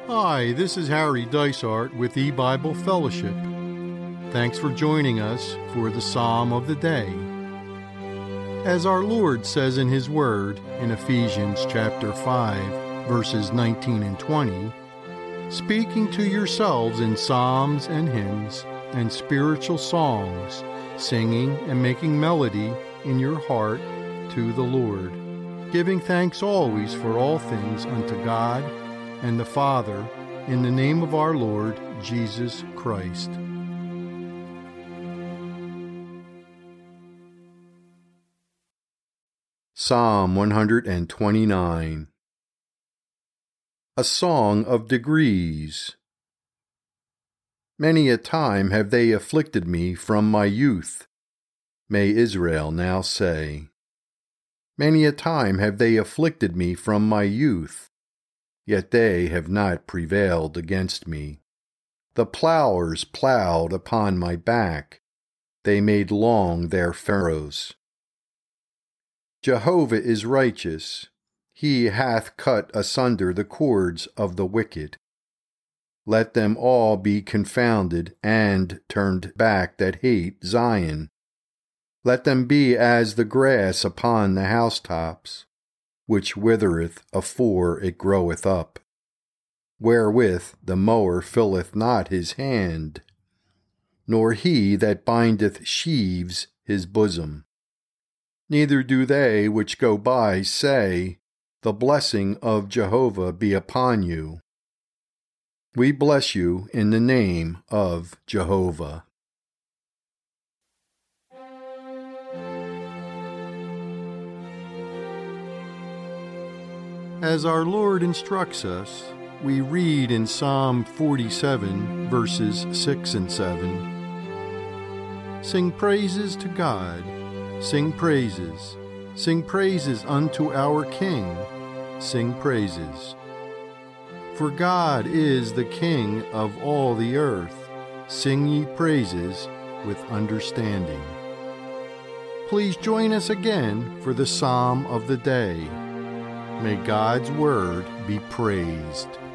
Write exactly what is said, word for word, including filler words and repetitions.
Hi, this is Harry Dysart with E-Bible Fellowship. Thanks for joining us for the Psalm of the Day. As our Lord says in His Word in Ephesians chapter five, verses nineteen and twenty, speaking to yourselves in psalms and hymns and spiritual songs, singing and making melody in your heart to the Lord, giving thanks always for all things unto God and the Father, in the name of our Lord Jesus Christ. Psalm one hundred twenty-nine. A Song of Degrees. Many a time have they afflicted me from my youth, may Israel now say. Many a time have they afflicted me from my youth, yet they have not prevailed against me. The plowers plowed upon my back, they made long their furrows. Jehovah is righteous, he hath cut asunder the cords of the wicked. Let them all be confounded and turned back that hate Zion. Let them be as the grass upon the housetops, which withereth afore it groweth up, wherewith the mower filleth not his hand, nor he that bindeth sheaves his bosom. Neither do they which go by say, The blessing of Jehovah be upon you. We bless you in the name of Jehovah. As our Lord instructs us, we read in Psalm forty-seven, verses six and seven, Sing praises to God, sing praises, sing praises unto our King, sing praises. For God is the King of all the earth, sing ye praises with understanding. Please join us again for the Psalm of the Day. May God's word be praised.